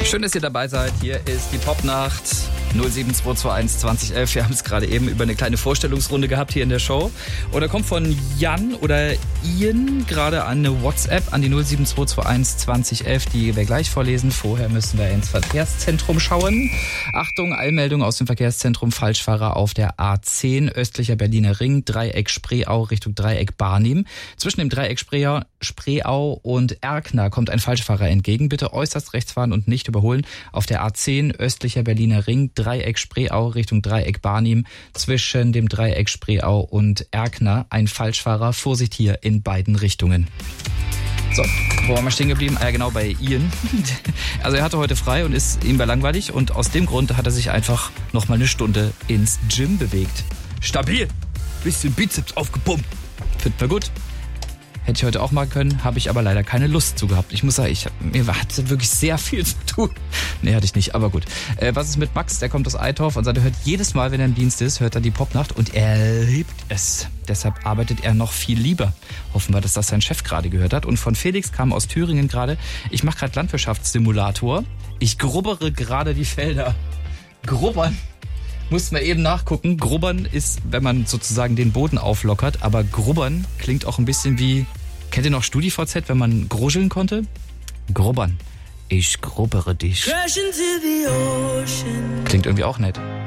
Schön, dass ihr dabei seid. Hier ist die Popnacht 07221 2011. Wir haben es gerade eben über eine kleine Vorstellungsrunde gehabt hier in der Show. Und da kommt von Jan oder Ian gerade eine WhatsApp an die 07221 2011, die wir gleich vorlesen. Vorher müssen wir ins Verkehrszentrum schauen. Achtung, Eilmeldung aus dem Verkehrszentrum. Falschfahrer auf der A10, östlicher Berliner Ring, Dreieck Spreeau Richtung Dreieck Barnim. Zwischen dem Dreieck Spreeau und Erkner kommt ein Falschfahrer entgegen. Bitte äußerst rechts fahren und nicht überholen. Auf der A10, östlicher Berliner Ring, Dreieck Spreeau Richtung Dreieck Barnim. Zwischen dem Dreieck Spreeau und Erkner ein Falschfahrer. Vorsicht hier in beiden Richtungen. So, wo waren wir stehen geblieben? Genau, bei Ian. Also er hatte heute frei und ihm war langweilig. Und aus dem Grund hat er sich einfach nochmal eine Stunde ins Gym bewegt. Stabil. Bisschen Bizeps aufgepumpt. Findet mir gut. Hätte ich heute auch machen können, habe ich aber leider keine Lust zu gehabt. Ich muss sagen, mir hatte wirklich sehr viel zu tun. Nee, hatte ich nicht, aber gut. Was ist mit Max? Der kommt aus Eitorf und sagt, er hört jedes Mal, wenn er im Dienst ist, hört er die Popnacht und er liebt es. Deshalb arbeitet er noch viel lieber. Hoffen wir, dass das sein Chef gerade gehört hat. Und von Felix kam aus Thüringen gerade, ich mache gerade Landwirtschaftssimulator. Ich grubbere gerade die Felder. Grubbern? Muss man eben nachgucken. Grubbern ist, wenn man sozusagen den Boden auflockert, aber Grubbern klingt auch ein bisschen wie, kennt ihr noch StudiVZ, wenn man gruscheln konnte? Grubbern. Ich grubbere dich. Klingt irgendwie auch nett.